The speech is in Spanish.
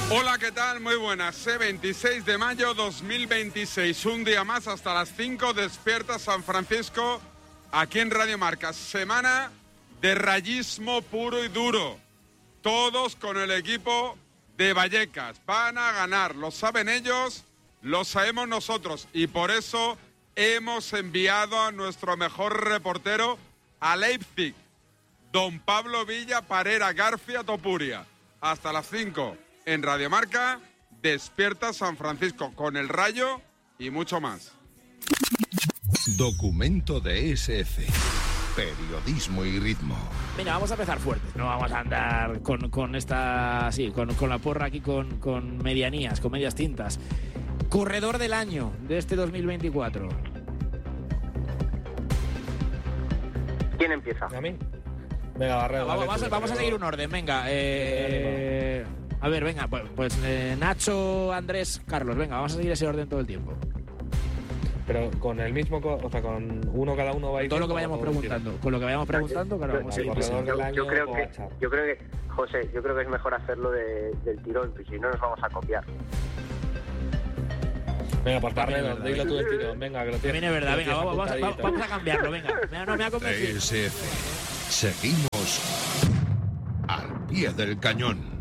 Hola, ¿qué tal? Muy buenas. 26 de mayo 2026. Un día más hasta las 5. Despierta San Francisco aquí en Radio Marca. Semana de rayismo puro y duro. Todos con el equipo de Vallecas. Van a ganar. Lo saben ellos, lo sabemos nosotros. Y por eso hemos enviado a nuestro mejor reportero a Leipzig. Don Pablo Villa Parera García Topuria. Hasta las 5. En Radio Marca, Despierta San Francisco con el Rayo y mucho más. Documento de SF. Periodismo y ritmo. Venga, vamos a empezar fuerte. No vamos a andar con esta... Sí, con la porra aquí con medianías, con medias tintas. Corredor del año de este 2024. ¿Quién empieza? ¿A mí? Venga, Barredo. Vamos a seguir un orden, venga. A ver, venga, pues Nacho, Andrés, Carlos, venga, vamos a seguir ese orden todo el tiempo. Pero con el mismo, o sea, con uno cada uno va a ir. Todo lo que vayamos preguntando. Con lo que vayamos preguntando, claro, vamos a ir. Yo creo que, José, yo creo que es mejor hacerlo del tirón, pues si no nos vamos a copiar. Venga, pues Barredo, dilo tú del tirón, venga, que lo tienes. También es verdad, venga, vamos a cambiarlo, venga. No me ha convencido. SF. Seguimos al pie del cañón.